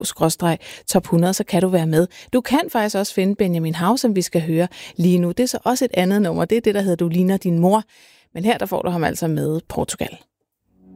top 100, så kan du være med. Du kan faktisk også finde Benjamin Hav, som vi skal høre lige nu. Det er så også et andet nummer. Det er det, der hedder Du ligner din mor. Men her der får du ham altså med Portugal.